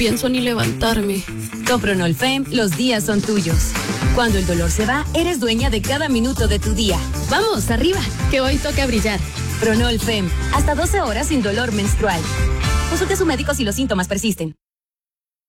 pienso ni levantarme. Con Pronolfem, los días son tuyos. Cuando el dolor se va, eres dueña de cada minuto de tu día. ¡Vamos, arriba! Que hoy toca brillar. Pronolfem, hasta 12 horas sin dolor menstrual. Consulte a su médico si los síntomas persisten.